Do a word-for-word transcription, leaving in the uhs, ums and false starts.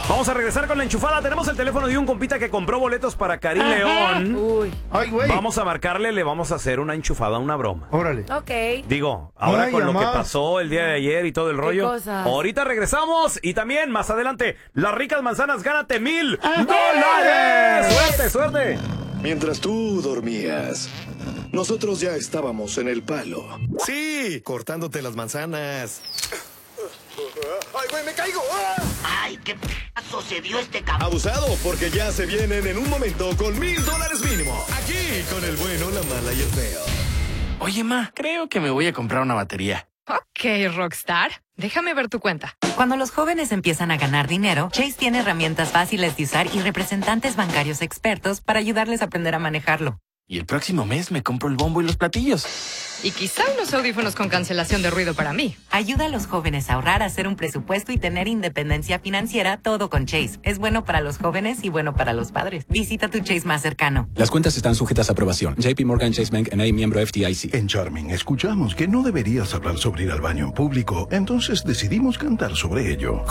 Vamos a regresar con la enchufada. Tenemos el teléfono de un compita que compró boletos para Karim Ajá. León. Uy. Ay, güey. Vamos a marcarle, le vamos a hacer una enchufada, una broma. Órale. Ok. Digo, ahora Ay, con lo mamá. que pasó el día de ayer y todo el rollo. cosas? Ahorita regresamos y también más adelante, las ricas manzanas, gánate mil ¡Ajá! dólares. Suerte, suerte. Mientras tú dormías, nosotros ya estábamos en el palo. Sí, cortándote las manzanas. ¡Ay, güey, me caigo! Ay, ¿qué p sucedió este cabrón? Abusado, porque ya se vienen en un momento con mil dólares mínimo. Aquí, con el bueno, la mala y el feo. Oye, ma, creo que me voy a comprar una batería. Ok, Rockstar. Déjame ver tu cuenta. Cuando los jóvenes empiezan a ganar dinero, Chase tiene herramientas fáciles de usar y representantes bancarios expertos para ayudarles a aprender a manejarlo. Y el próximo mes me compro el bombo y los platillos. Y quizá unos audífonos con cancelación de ruido para mí. Ayuda a los jóvenes a ahorrar, a hacer un presupuesto y tener independencia financiera, todo con Chase. Es bueno para los jóvenes y bueno para los padres. Visita tu Chase más cercano. Las cuentas están sujetas a aprobación. J P Morgan Chase Bank N A, miembro F D I C. En Charming escuchamos que no deberías hablar sobre ir al baño en público, entonces decidimos cantar sobre ello.